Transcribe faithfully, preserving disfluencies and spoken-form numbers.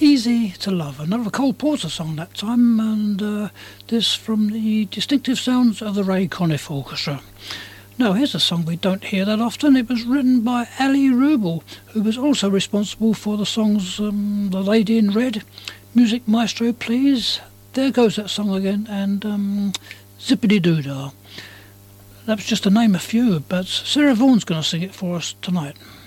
Easy to Love, another Cole Porter song that time, and uh, this from the distinctive sounds of the Ray Conniff Orchestra. Now here's a song we don't hear that often. It was written by Ali Rubel, who was also responsible for the songs um, The Lady in Red, Music Maestro Please, There Goes That Song Again, and um, Zippity Doo Dah. That was just to name a few, but Sarah Vaughan's going to sing it for us tonight.